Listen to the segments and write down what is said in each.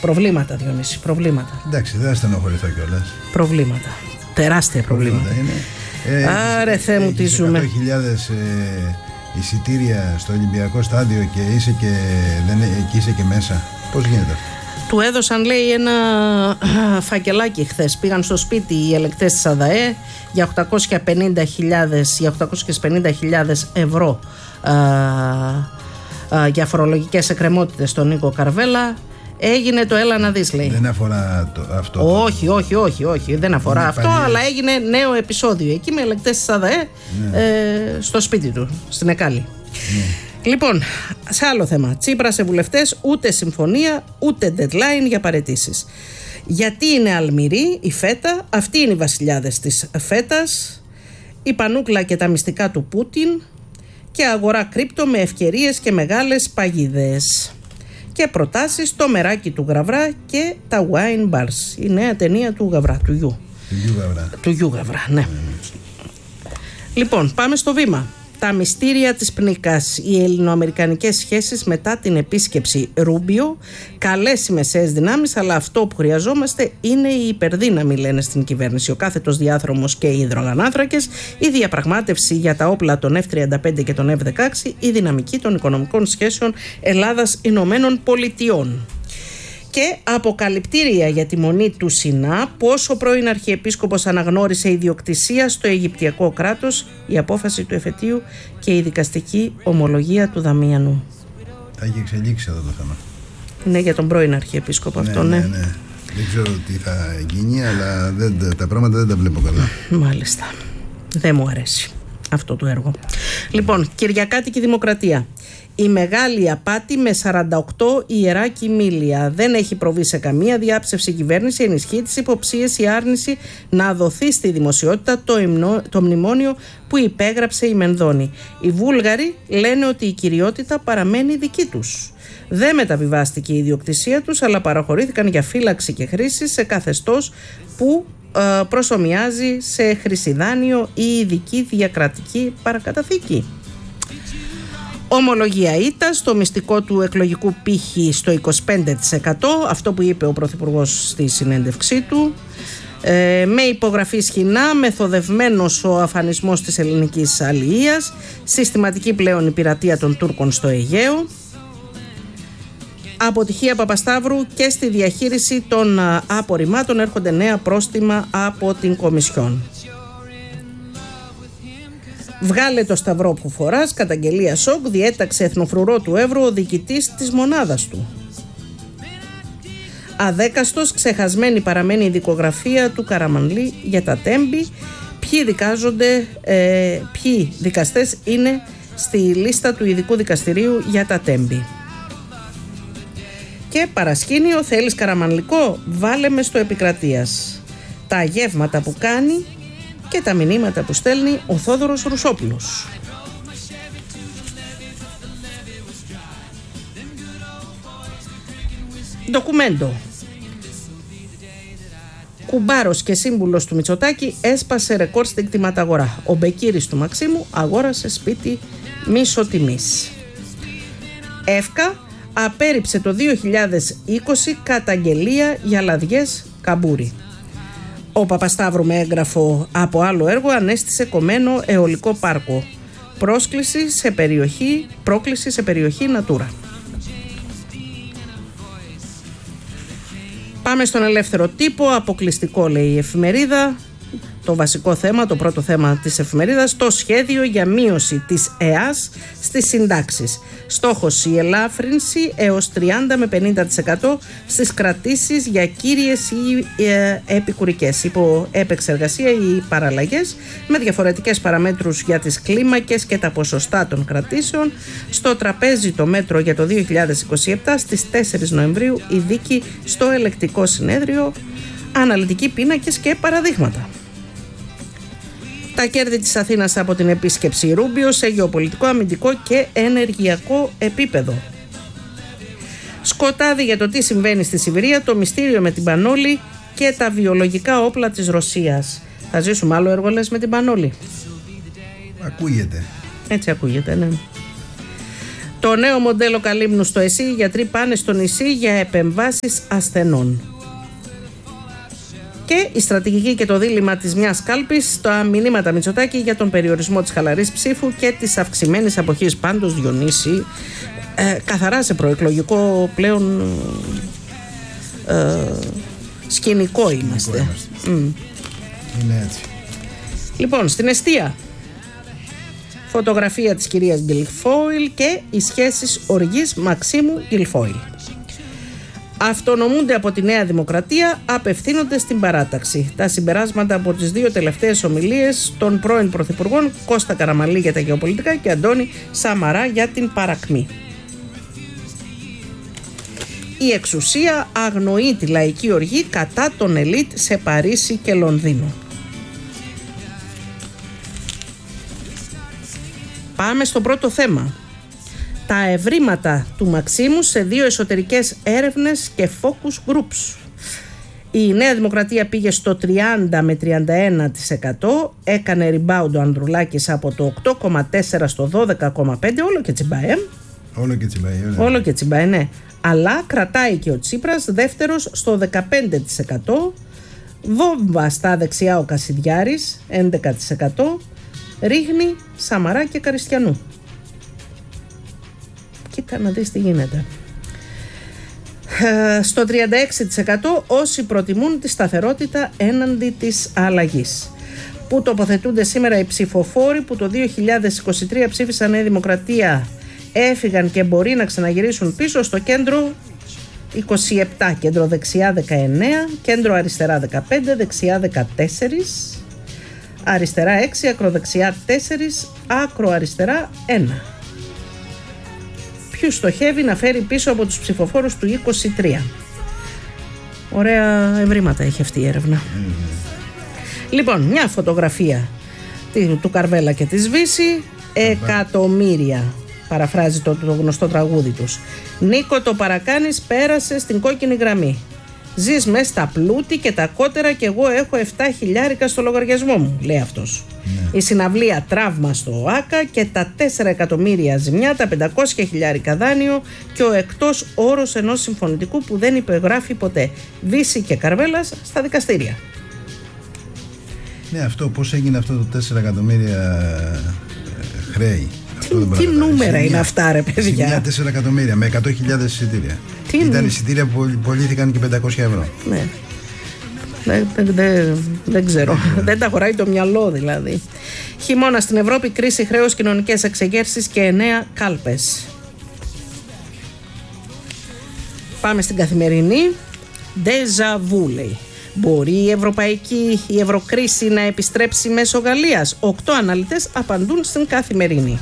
Προβλήματα, Διονύση, προβλήματα. Εντάξει, δεν θα στενοχωρηθώ κιόλας. Προβλήματα. Τεράστια προβλήματα. Άρε Θεέ μου, τι ζούμε. 100.000 εισιτήρια στο Ολυμπιακό στάδιο και εκεί είσαι και μέσα. Πώς γίνεται αυτό? Του έδωσαν, λέει, ένα φακελάκι χθες. Πήγαν στο σπίτι οι ελεκτές της ΑΔΑΕ για 850.000 ευρώ για φορολογικές εκκρεμότητες στον Νίκο Καρβέλα. Έγινε το έλα να δεις, λέει. Δεν αφορά αυτό. Όχι, δεν αφορά αυτό, αλλά έγινε νέο επεισόδιο εκεί με ελεκτές της ΑΔΑΕ στο σπίτι του, στην Εκάλη. Λοιπόν, σε άλλο θέμα. Τσίπρα σε βουλευτές, ούτε συμφωνία, ούτε deadline για παραιτήσεις. Γιατί είναι αλμυρή η φέτα, αυτοί είναι οι βασιλιάδες της φέτας, η πανούκλα και τα μυστικά του Πούτιν και αγορά κρύπτο με ευκαιρίες και μεγάλες παγίδες. Και προτάσεις το μεράκι του Γαβρά και τα wine bars. Η νέα ταινία του Γαβρά, του Γιου Γαβρά, ναι. Λοιπόν, πάμε στο βήμα. Τα μυστήρια της Πνίκας, οι ελληνοαμερικανικές σχέσεις μετά την επίσκεψη Ρούμπιο, καλές οι μεσαίες δυνάμεις, αλλά αυτό που χρειαζόμαστε είναι η υπερδύναμη, λένε στην κυβέρνηση. Ο κάθετος διάδρομος και οι υδρογανάνθρακες, η διαπραγμάτευση για τα όπλα των F-35 και των F-16, η δυναμική των οικονομικών σχέσεων Ελλάδας-Ηνωμένων Πολιτειών. Και αποκαλυπτήρια για τη μονή του Σινά, πως ο πρώην Αρχιεπίσκοπος αναγνώρισε ιδιοκτησία στο Αιγυπτιακό κράτος, η απόφαση του εφετείου και η δικαστική ομολογία του Δαμίανου. Θα έχει εξελίξει εδώ το θέμα. Ναι, για τον πρώην Αρχιεπίσκοπο αυτό, ναι. Δεν ξέρω τι θα γίνει, αλλά τα πράγματα δεν τα βλέπω καλά. Μάλιστα. Δεν μου αρέσει αυτό το έργο. Λοιπόν, Κυριακάτικη Δημοκρατία. Η μεγάλη απάτη με 48 ιερά κοιμήλια. Δεν έχει προβεί σε καμία διάψευση κυβέρνηση, ενισχύει τις υποψίες η άρνηση να δοθεί στη δημοσιότητα το μνημόνιο που υπέγραψε η Μενδώνη. Οι Βούλγαροι λένε ότι η κυριότητα παραμένει δική τους. Δεν μεταβιβάστηκε η ιδιοκτησία τους, αλλά παραχωρήθηκαν για φύλαξη και χρήση σε καθεστώς που προσομοιάζει σε χρυσιδάνιο ή ειδική διακρατική παρακαταθήκη. Ομολογία ήττα στο μυστικό του εκλογικού πύχη στο 25%, αυτό που είπε ο Πρωθυπουργός στη συνέντευξή του. Με υπογραφή σχοινά, μεθοδευμένος ο αφανισμός της ελληνικής αλληλείας, συστηματική πλέον η πειρατεία των Τούρκων στο Αιγαίο. Αποτυχία Παπασταύρου και στη διαχείριση των απορριμμάτων, έρχονται νέα πρόστιμα από την Κομισιόν. Βγάλε το σταυρό που φοράς, καταγγελία σοκ, διέταξε εθνοφρουρό του Εύρου ο διοικητής της μονάδας του. Αδέκαστος, ξεχασμένη παραμένει η δικογραφία του Καραμανλή για τα Τέμπη. Ποιοι δικαστές είναι στη λίστα του ειδικού δικαστηρίου για τα Τέμπη. Και παρασκήνιο, θέλεις καραμανλικό, βάλε με στο Επικρατείας. Τα γεύματα που κάνει και τα μηνύματα που στέλνει ο Θόδωρος Ρουσόπουλος. Ντοκουμέντο. Κουμπάρος και σύμβουλος του Μητσοτάκη έσπασε ρεκόρ στην κτηματαγορά. Ο Μπεκύρης του Μαξίμου αγόρασε σπίτι μισοτιμής. Εύκα απέρριψε το 2020 καταγγελία για λαδιές Καμπούρη. Ο Παπασταύρου με έγγραφο από άλλο έργο ανέστησε κομμένο αιωλικό πάρκο. Πρόκληση σε περιοχή Natura. Πάμε στον ελεύθερο τύπο, αποκλειστικό λέει η εφημερίδα. Το βασικό θέμα, το πρώτο θέμα της εφημερίδας, το σχέδιο για μείωση της ΕΑΣ στις συντάξεις. Στόχος η ελάφρυνση έως 30 με 50% στις κρατήσεις για κύριες ή επικουρικές. Υπό επεξεργασία οι παραλλαγές με διαφορετικές παραμέτρους για τις κλίμακες και τα ποσοστά των κρατήσεων. Στο τραπέζι το μέτρο για το 2027, στις 4 Νοεμβρίου η δίκη στο ελεκτικό συνέδριο, αναλυτικοί πίνακες και παραδείγματα. Τα κέρδη της Αθήνας από την επίσκεψη Ρούμπιο σε γεωπολιτικό, αμυντικό και ενεργειακό επίπεδο. Σκοτάδι για το τι συμβαίνει στη Σιβηρία, το μυστήριο με την Πανόλη και τα βιολογικά όπλα της Ρωσίας. Θα ζήσουμε άλλο έργο λες με την Πανόλη? Ακούγεται. Έτσι ακούγεται, ναι. Το νέο μοντέλο Καλύμνου στο ΕΣΥ, οι γιατροί πάνε στο νησί για επεμβάσεις ασθενών. Και η στρατηγική και το δίλημμα της μιας κάλπης, τα μηνύματα Μητσοτάκη για τον περιορισμό της χαλαρής ψήφου και της αυξημένης αποχής. Πάντως, Διονύση, καθαρά σε προεκλογικό πλέον σκηνικό είμαστε. Είναι έτσι. Λοιπόν, στην εστία, φωτογραφία της κυρίας Γκιλφόιλ και οι σχέσεις οργής Μαξίμου Γκιλφόιλ. Αυτονομούνται από τη Νέα Δημοκρατία, απευθύνονται στην παράταξη. Τα συμπεράσματα από τις δύο τελευταίες ομιλίες των πρώην πρωθυπουργών Κώστα Καραμανλή για τα γεωπολιτικά και Αντώνη Σαμαρά για την παρακμή. Η εξουσία αγνοεί τη λαϊκή οργή κατά των ελίτ σε Παρίσι και Λονδίνο. Πάμε στο πρώτο θέμα. Τα ευρήματα του Μαξίμου σε δύο εσωτερικές έρευνες και focus groups. Η Νέα Δημοκρατία πήγε στο 30 με 31%, έκανε rebound ο Ανδρουλάκης από το 8,4% στο 12,5%, όλο και τσιμπάει. Όλο και τσιμπάει, ναι. Αλλά κρατάει και ο Τσίπρας δεύτερος στο 15%, βόμβα στα δεξιά ο Κασιδιάρης 11%, ρίχνει Σαμαρά και Καριστιανού. Κοίτα να δεις τι γίνεται. Στο 36% όσοι προτιμούν τη σταθερότητα έναντι της αλλαγής. Πού τοποθετούνται σήμερα οι ψηφοφόροι που το 2023 ψήφισαν Νέα Δημοκρατία, έφυγαν και μπορεί να ξαναγυρίσουν πίσω? Στο κέντρο 27, κέντρο δεξιά 19, κέντρο αριστερά 15, δεξιά 14, αριστερά 6, ακροδεξιά 4, άκρο αριστερά 1. Ποιους στοχεύει να φέρει πίσω από τους ψηφοφόρους του 23? Ωραία ευρήματα έχει αυτή η έρευνα. Λοιπόν, μια φωτογραφία του Καρβέλα και της Βύση. Εκατομμύρια, παραφράζει το γνωστό τραγούδι τους. Νίκο, το παρακάνεις, πέρασε στην κόκκινη γραμμή. Ζεις μες στα πλούτη και τα κότερα και εγώ έχω 7.000 στο λογαριασμό μου, λέει αυτός. Η συναυλία τραύμα στο ΆΚΑ και τα 4 εκατομμύρια ζημιά, τα 500.000 δάνειο και ο εκτός όρος ενός συμφωνητικού που δεν υπεγράφει ποτέ. Βύση και Καρβέλας στα δικαστήρια. Ναι, αυτό πώς έγινε αυτό το 4 εκατομμύρια χρέη? Τι νούμερα είναι αυτά, ρε παιδιά? Μια 4 εκατομμύρια με 100.000 εισιτήρια. Ήταν εισιτήρια που πωλήθηκαν και 500 ευρώ. Ναι. Δεν ξέρω. Δεν τα χωράει το μυαλό δηλαδή. Χειμώνα στην Ευρώπη, κρίση χρέους, κοινωνικές εξεγέρσεις και 9 κάλπες. Πάμε στην Καθημερινή. Déjà vu, λέει. Μπορεί η ευρωκρίση να επιστρέψει μέσω Γαλλίας? 8 αναλυτές απαντούν στην Καθημερινή.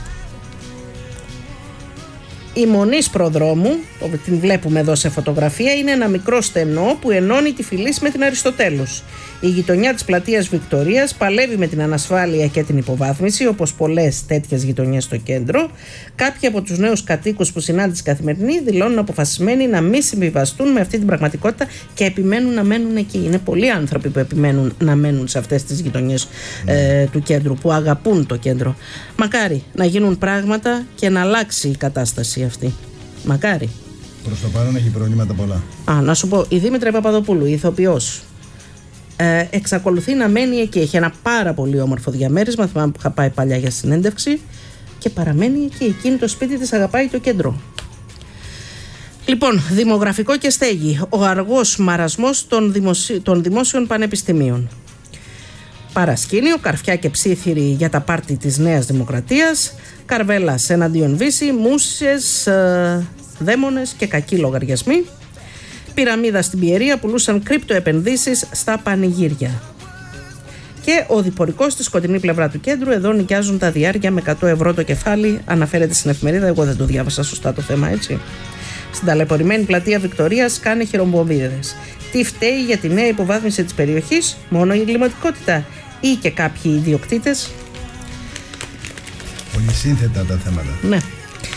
Η Μονής Προδρόμου, την βλέπουμε εδώ σε φωτογραφία, είναι ένα μικρό στενό που ενώνει τη Φυλής με την Αριστοτέλους. Η γειτονιά της πλατείας Βικτωρίας παλεύει με την ανασφάλεια και την υποβάθμιση, όπως πολλές τέτοιες γειτονιές στο κέντρο. Κάποιοι από τους νέους κατοίκους που συνάντησε Καθημερινή δηλώνουν αποφασισμένοι να μην συμβιβαστούν με αυτή την πραγματικότητα και επιμένουν να μένουν εκεί. Είναι πολλοί άνθρωποι που επιμένουν να μένουν σε αυτές τις γειτονιές του κέντρου, που αγαπούν το κέντρο. Μακάρι να γίνουν πράγματα και να αλλάξει η κατάσταση αυτή. Μακάρι. Προς το παρόν έχει προβλήματα πολλά. Να σου πω, η Δήμητρα Παπαδοπούλου, η ηθοποιός, εξακολουθεί να μένει εκεί. Έχει ένα πάρα πολύ όμορφο διαμέρισμα. Θυμάμαι που είχα πάει παλιά για συνέντευξη και παραμένει εκεί. Εκείνη το σπίτι της, αγαπάει το κέντρο. Λοιπόν, δημογραφικό και στέγη. Ο αργός μαρασμός των δημόσιων πανεπιστημίων. Παρασκήνιο, καρφιά και ψήθυροι για τα πάρτι της Νέας Δημοκρατίας. Καρβέλας εναντίον Βύση, μουσες, δαίμονες και κακοί λογαριασμοί. Πυραμίδα στην Πιερία, πουλούσαν κρυπτοεπενδύσεις στα πανηγύρια. Και ο διπορικός στη σκοτεινή πλευρά του κέντρου, εδώ νοικιάζουν τα διάρκεια με 100 ευρώ το κεφάλι, αναφέρεται στην εφημερίδα. Εγώ δεν το διάβασα σωστά το θέμα, έτσι. Στην ταλαιπωρημένη πλατεία Βικτωρίας κάνε χειρομπομπίδες. Τι φταίει για τη νέα υποβάθμιση της περιοχής? Μόνο η εγκληματικότητα ή και κάποιοι ιδιοκτήτες? Πολύ σύνθετα τα θέματα. Ναι.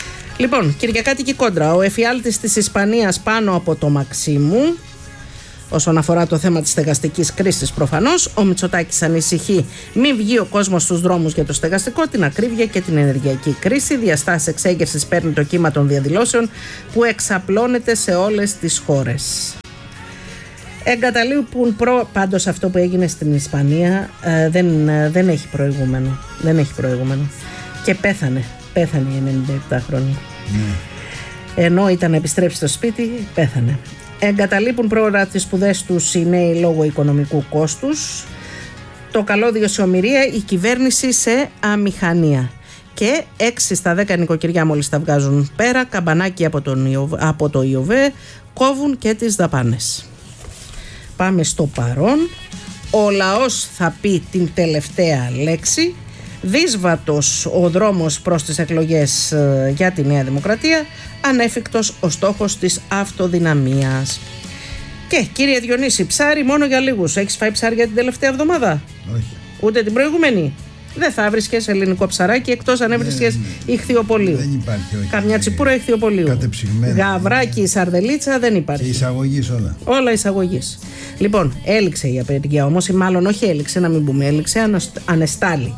Λοιπόν, κυριακάτικη κόντρα. Ο εφιάλτης της Ισπανίας πάνω από το Μαξίμου. Όσον αφορά το θέμα της στεγαστικής κρίσης, προφανώς, ο Μητσοτάκης ανησυχεί μην βγει ο κόσμος στους δρόμους για το στεγαστικό, την ακρίβεια και την ενεργειακή κρίση. Διαστάσεις εξέγερσης παίρνει το κύμα των διαδηλώσεων που εξαπλώνεται σε όλες τις χώρες. Εγκαταλείπουν πάντως αυτό που έγινε στην Ισπανία δεν έχει προηγούμενο. Δεν έχει προηγούμενο. Και πέθανε η 97χρονη. Ενώ ήταν να επιστρέψει στο σπίτι, πέθανε. Εγκαταλείπουν πρόωρα τις σπουδές τους οι νέοι λόγω οικονομικού κόστους. Το καλώδιο σε ομηρία, η κυβέρνηση σε αμηχανία. Και 6 στα 10 νοικοκυριά μόλις τα βγάζουν πέρα, καμπανάκι από το ΙΟΒΕ, κόβουν και τις δαπάνες. Πάμε στο παρόν. Ο λαός θα πει την τελευταία λέξη. Δύσβατος ο δρόμος προς τις εκλογές για τη Νέα Δημοκρατία. Ανέφικτος ο στόχος της αυτοδυναμίας. Και κύριε Διονύση, ψάρι μόνο για λίγους. Έχεις φάει ψάρι για την τελευταία εβδομάδα? Όχι. Ούτε την προηγούμενη? Δεν θα βρίσκες ελληνικό ψαράκι εκτός αν έβρισκες ηχθειοπολίου. Δεν υπάρχει. Όχι. Καμιά τσιπούρα ηχθειοπολίου. Κατεψυγμένο. Γαβράκι, σαρδελίτσα δεν υπάρχει. Και εισαγωγής όλα. Όλα εισαγωγής. Λοιπόν, έληξε η απεργία όμως, ή μάλλον όχι έληξε, να μην πούμε έληξε, ανεστάλλει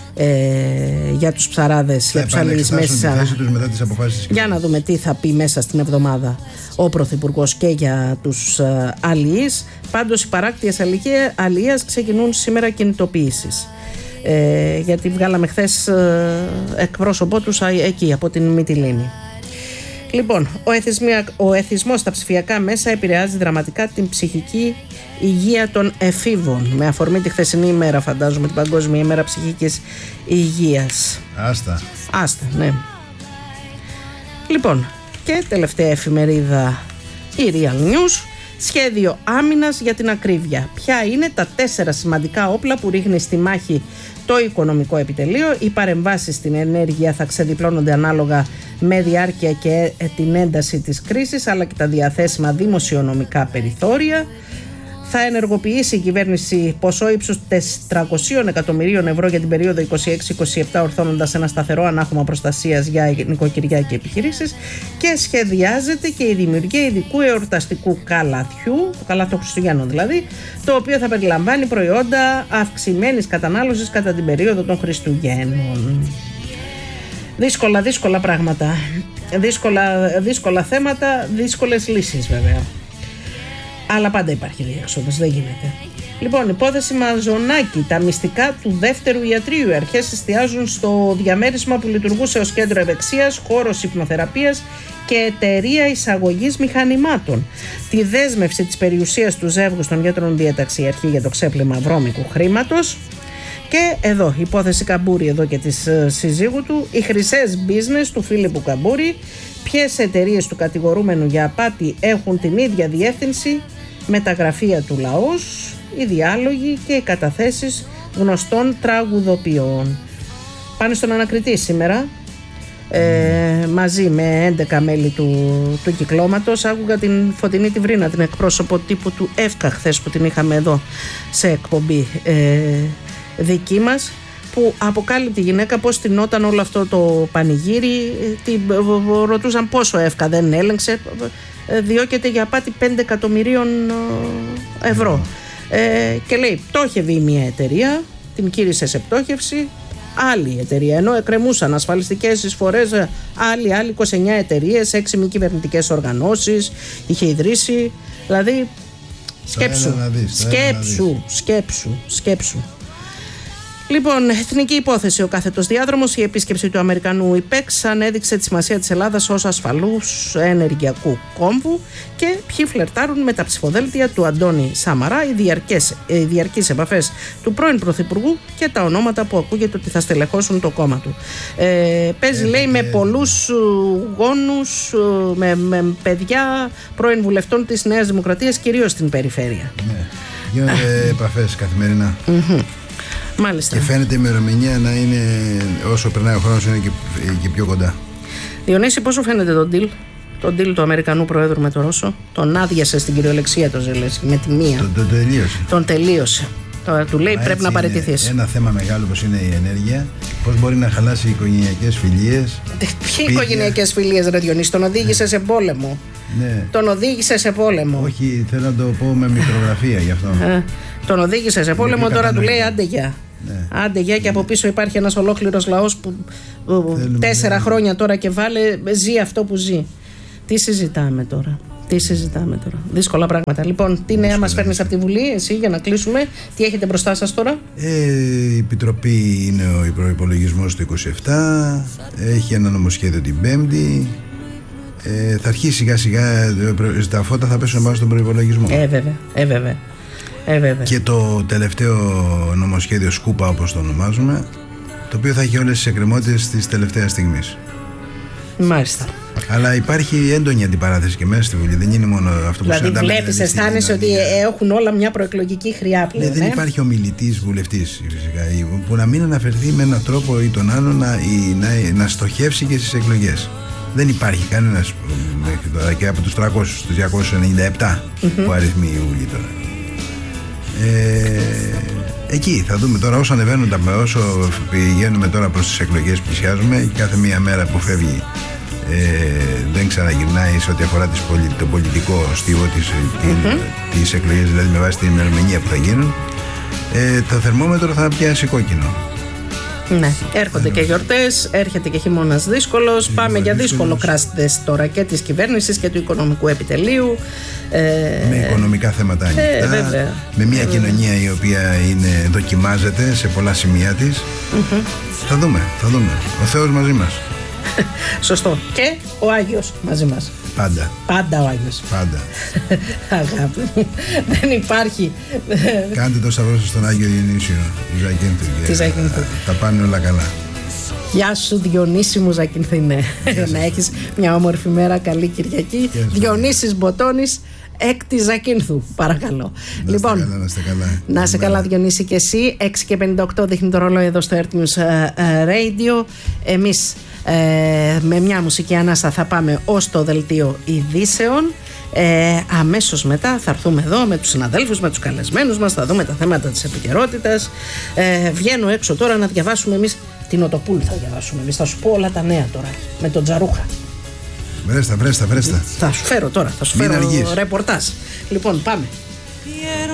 για τους ψαράδες, για τους αλληλείς μέσα. Για να δούμε τι θα πει μέσα στην εβδομάδα ο Πρωθυπουργός και για τους αλληλείς. Πάντως οι παράκτιες αλληλείας ξεκινούν σήμερα κινητοποίησεις. Γιατί βγάλαμε χθες εκπρόσωπό τους εκεί από την Μυτιλήνη. Λοιπόν, ο εθισμός στα ψηφιακά μέσα επηρεάζει δραματικά την ψυχική υγεία των εφήβων. Με αφορμή τη χθεσινή ημέρα, φαντάζομαι, την Παγκόσμια ημέρα ψυχικής υγείας. Άστα, ναι. Λοιπόν, και τελευταία εφημερίδα, η Real News. Σχέδιο άμυνας για την ακρίβεια. Ποια είναι τα 4 σημαντικά όπλα που ρίχνει στη μάχη το οικονομικό επιτελείο? Οι παρεμβάσεις στην ενέργεια θα ξεδιπλώνονται ανάλογα με διάρκεια και την ένταση της κρίσης, αλλά και τα διαθέσιμα δημοσιονομικά περιθώρια. Θα ενεργοποιήσει η κυβέρνηση ποσό ύψους 400 εκατομμυρίων ευρώ για την περίοδο 26-27, ορθώνοντας ένα σταθερό ανάχωμα προστασίας για νοικοκυριά και επιχειρήσεις, και σχεδιάζεται και η δημιουργία ειδικού εορταστικού καλαθιού, το καλάθιο Χριστουγέννων δηλαδή, το οποίο θα περιλαμβάνει προϊόντα αυξημένης κατανάλωσης κατά την περίοδο των Χριστουγέννων. Δύσκολα πράγματα, δύσκολα θέματα, δύσκολες λύσεις βέβαια. Αλλά πάντα υπάρχει διέξοδος, δεν γίνεται. Λοιπόν, υπόθεση Μαζονάκη. Τα μυστικά του δεύτερου ιατρείου. Οι αρχές εστιάζουν στο διαμέρισμα που λειτουργούσε ως κέντρο ευεξίας, χώρος υπνοθεραπείας και εταιρεία εισαγωγής μηχανημάτων. Τη δέσμευση της περιουσίας του ζεύγους των γιατρών διέταξε η αρχή για το ξέπλυμα βρώμικου χρήματος. Και εδώ, υπόθεση Καμπούρη εδώ και της συζύγου του. Οι χρυσές business του Φίλιππου Καμπούρη. Ποιες εταιρείες του κατηγορούμενου για απάτη έχουν την ίδια διεύθυνση με τα γραφεία του λαός, οι διάλογοι και οι καταθέσεις γνωστών τραγουδοποιών. Πάνε στον ανακριτή σήμερα, μαζί με 11 μέλη του κυκλώματος. Άκουγα την Φωτεινή τη Βρίνα, την εκπρόσωπο τύπου του ΕΦΚΑ χθες, που την είχαμε εδώ σε εκπομπή δική μας, που αποκάλυπτε η γυναίκα πώς τεινόταν όλο αυτό το πανηγύρι. Ρωτούσαν πόσο εύκα δεν έλεγξε. Διώκεται για απάτη 5 εκατομμυρίων ευρώ. Και λέει, πτώχευε μια εταιρεία, την κήρυσε σε πτώχευση, άλλη εταιρεία. Ενώ εκκρεμούσαν ασφαλιστικές εισφορές, άλλη 29 εταιρείες, 6 μη κυβερνητικές οργανώσεις είχε ιδρύσει. Δηλαδή, σκέψου. Λοιπόν, εθνική υπόθεση ο κάθετος διάδρομος. Η επίσκεψη του Αμερικανού ΙΠΕΞ ανέδειξε τη σημασία της Ελλάδας ως ασφαλούς ενεργειακού κόμβου. Και ποιοι φλερτάρουν με τα ψηφοδέλτια του Αντώνη Σαμαρά, οι διαρκείς επαφές του πρώην Πρωθυπουργού και τα ονόματα που ακούγεται ότι θα στελεχώσουν το κόμμα του. Παίζει, λέει, με πολλούς γόνους, με παιδιά πρώην βουλευτών της Νέας Δημοκρατίας, κυρίως στην περιφέρεια. Ναι. Γίνονται επαφές καθημερινά. Μάλιστα. Και φαίνεται η ημερομηνία να είναι, όσο περνάει ο χρόνος, είναι και πιο κοντά. Διονύση, πόσο φαίνεται το deal του Αμερικανού Προέδρου με τον Ρώσο? Τον άδειασε στην κυριολεξία το Ζελένσκι με τη μία. Τον τελείωσε. Τον τελείωσε. Τώρα του λέει πρέπει να παραιτηθείς. Ένα θέμα μεγάλο όπως είναι η ενέργεια Πώς μπορεί να χαλάσει οικογενειακές φιλίες. Ποιοι οικογενειακές φιλίες, ρε Διονύση, τον οδήγησε σε πόλεμο. Ναι. Τον οδήγησε σε πόλεμο. Όχι, θέλω να το πω με μικρογραφία γι' αυτό. Τον οδήγησε σε πόλεμο, τώρα του λέει άντε γεια. Ναι. Άντε γεια, και από πίσω υπάρχει ένας ολόκληρος λαός που 4 χρόνια τώρα και βάλε ζει αυτό που ζει. Τι συζητάμε τώρα. Δύσκολα πράγματα. Λοιπόν, τι νέα μας φέρνεις από τη Βουλή, εσύ, για να κλείσουμε? Τι έχετε μπροστά σας τώρα? Η Επιτροπή είναι ο προϋπολογισμός του 27. Έχει ένα νομοσχέδιο την Πέμπτη. Θα αρχίσει σιγά σιγά, τα φώτα θα πέσουν πάνω στον προϋπολογισμό. Βέβαια. Και το τελευταίο νομοσχέδιο Σκούπα, όπως το ονομάζουμε, το οποίο θα έχει όλες τις εκκρεμότητες της τελευταίας στιγμής. Μάλιστα. Αλλά υπάρχει έντονη αντιπαράθεση και μέσα στη Βουλή. Δεν είναι μόνο αυτό που δηλαδή βλέπεις, αισθάνεσαι ότι έχουν όλα μια προεκλογική χρειά πλέον. Δεν υπάρχει ομιλητής βουλευτής φυσικά που να μην αναφερθεί με έναν τρόπο ή τον άλλο να στοχεύσει και στις εκλογές. Δεν υπάρχει κανένας μέχρι τώρα, και από τους 300, τους 297 που αριθμεί η Βουλή τώρα. Εκεί θα δούμε τώρα, όσο πηγαίνουμε τώρα προς τις εκλογές, πλησιάζουμε, κάθε μία μέρα που φεύγει δεν ξαναγυρνάει σε ό,τι αφορά το πολιτικό στίβο της εκλογής, δηλαδή με βάση την ημερομηνία που θα γίνουν. Το θερμόμετρο θα πιάσει κόκκινο. Ναι, έρχονται και γιορτές, έρχεται και χειμώνας δύσκολος. Πάμε για δύσκολο crash test τώρα και της κυβέρνησης και του οικονομικού επιτελείου. Με οικονομικά θέματα ανοιχτά, με μια κοινωνία η οποία δοκιμάζεται σε πολλά σημεία της. Θα δούμε. Ο Θεός μαζί μας. Σωστό. Και ο Άγιος μαζί μας. Πάντα ο Άγιος. Πάντα. Αγάπη μου, δεν υπάρχει. Κάντε το σταυρό σας στον Άγιο Διονύσιο Ζακίνθου. Τα πάνε όλα καλά. Γεια σου Διονύση μου Ζακίνθινε. Να έχεις μια όμορφη μέρα, καλή Κυριακή. Διονύσης Μποτώνης, 6η Ζακίνθου, παρακαλώ. Να είστε καλά Διονύση και εσύ. 6:58 δείχνει το ρολόι εδώ στο Earth News Radio. Εμείς με μια μουσική ανάσα θα πάμε ως το δελτίο ειδήσεων. Αμέσως μετά θα έρθουμε εδώ με τους συναδέλφους, με τους καλεσμένους μας, θα δούμε τα θέματα της επικαιρότητας. Βγαίνω έξω τώρα να διαβάσουμε εμείς την Οτοπούλου, θα διαβάσουμε εμείς, θα σου πω όλα τα νέα τώρα με τον Τζαρούχα. Βρέστα. Θα σου φέρω τώρα, θα σου φέρω ρεπορτάζ. Λοιπόν, πάμε.